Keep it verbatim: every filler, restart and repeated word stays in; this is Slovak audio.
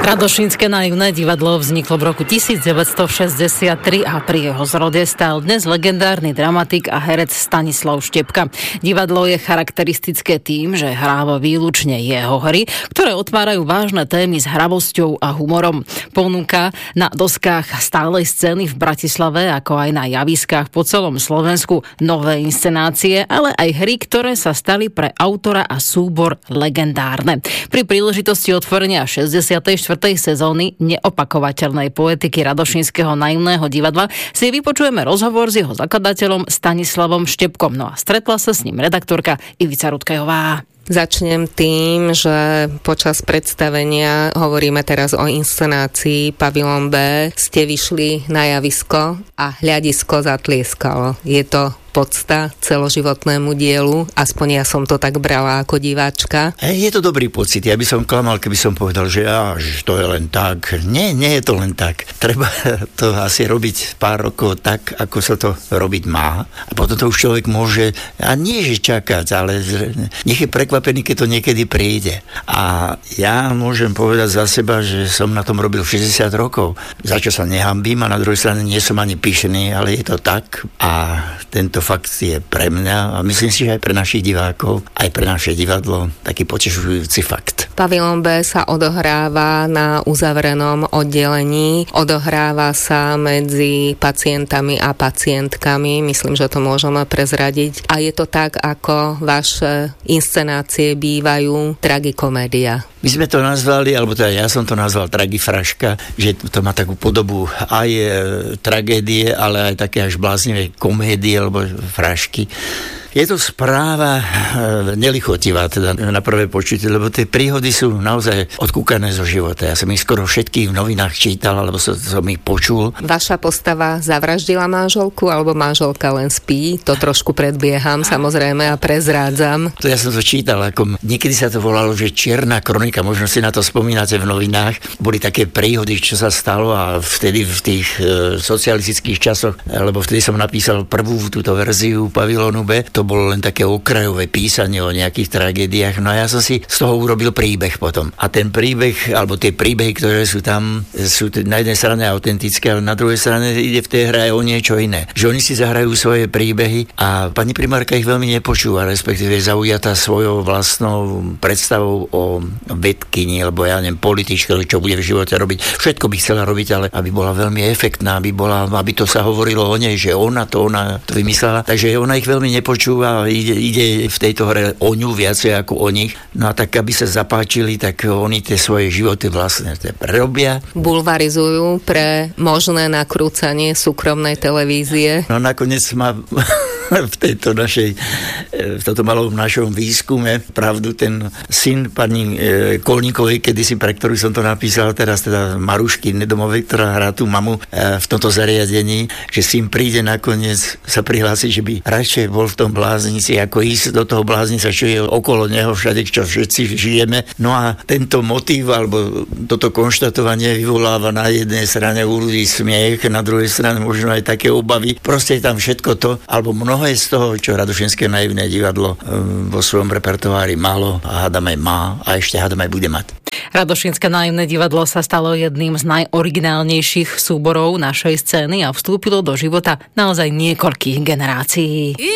Radošínske naivné divadlo vzniklo v roku devätnásťstošesťdesiattri a pri jeho zrode stál dnes legendárny dramatik a herec Stanislav Štepka. Divadlo je charakteristické tým, že hráva výlučne jeho hry, ktoré otvárajú vážne témy s hravosťou a humorom. Ponúka na doskách stálej scény v Bratislave, ako aj na javiskách po celom Slovensku nové inscenácie, ale aj hry, ktoré sa stali pre autora a súbor legendárne. Pri príležitosti otvorenia šesťdesiatej štvrtej sezóny neopakovateľnej poetiky Radošínskeho naivného divadla si vypočujeme rozhovor s jeho zakladateľom Stanislavom Štepkom. No a stretla sa s ním redaktorka Ivica Rudkajová. Začnem tým, že počas predstavenia, hovoríme teraz o inscenácii Pavilon B, ste vyšli na javisko a hľadisko zatlieskalo. Je to podsta celoživotnému dielu, aspoň ja som to tak brala ako diváčka. Je to dobrý pocit, ja by som klamal, keby som povedal, že, á, že to je len tak. Nie, nie je to len tak. Treba to asi robiť pár rokov tak, ako sa to robiť má. A potom to už človek môže, a nie že čakať, ale nech je prekvapený, keď to niekedy príde. A ja môžem povedať za seba, že som na tom robil šesťdesiat rokov, za čo sa nehambím a na druhej strane nie som ani pyšný, ale je to tak a tento fakt je pre mňa a myslím si, že aj pre našich divákov, aj pre naše divadlo taký potešujúci fakt. Pavilon B sa odohráva na uzavrenom oddelení, odohráva sa medzi pacientami a pacientkami, myslím, že to môžeme prezradiť. A je to tak, ako vaše inscenácie bývajú tragikomédia. My sme to nazvali, alebo teda ja som to nazval tragifraška, že to má takú podobu aj e, tragédie, ale aj také až bláznivé komédie, alebo frašky. Je to správa e, nelichotivá, teda na prvé počutie, lebo tie príhody sú naozaj odkúkané zo života. Ja som ich skoro všetkých v novinách čítal, alebo som, som ich počul. Vaša postava zavraždila manželku, alebo manželka len spí? To trošku predbieham, samozrejme, a prezrádzam. To ja som to čítal, ako niekedy sa to volalo, že čierna kronika, možno si na to spomínate v novinách. Boli také príhody, čo sa stalo a vtedy v tých e, socialistických časoch, lebo vtedy som napísal prvú túto verziu Pavilonu B, to bolo len také okrajové písanie o nejakých tragédiách. No a ja som si z toho urobil príbeh potom. A ten príbeh, alebo tie príbehy, ktoré sú tam, sú na jednej strane autentické, ale na druhej strane ide v tej hre aj o niečo iné. Že oni si zahrajú svoje príbehy a pani primárka ich veľmi nepočúva, respektíve je zaujatá svojou vlastnou predstavou o vedkyni, alebo ja neviem, političke, čo bude v živote robiť. Všetko by chcela robiť, ale aby bola veľmi efektná, aby, bola, aby to sa hovorilo o nej, že ona to, ona to vymyslela. Takže ona ich veľmi nepočúva. Ide, ide v tejto hre o ňu viacej ako o nich. No a tak, aby sa zapáčili, tak oni tie svoje životy vlastne prerobia. Bulvarizujú pre možné nakrúcanie súkromnej televízie. No nakoniec ma v tejto našej, v tomto malom našom výskume pravdu ten syn pani Kolníkovej, kedysi, pre ktorú som to napísal, teraz teda Marušky Nedomovej, ktorá hrá tú mamu v tomto zariadení, že syn príde nakoniec sa prihlásiť, že by radšej bol v tom bláznici, ako ísť do toho bláznica, čo je okolo neho všade, čo všetci žijeme. No a tento motív, alebo toto konštatovanie vyvoláva na jednej strane u ľudí smiech, na druhej strane možno aj také obavy. Proste je tam všetko to, alebo mnoho je z toho, čo Radošínske naivné divadlo vo svojom repertoári malo a hádam aj má a ešte hádam aj bude mať. Radošínske naivné divadlo sa stalo jedným z najoriginálnejších súborov našej scény a vstúpilo do života naozaj niekoľkých generácií.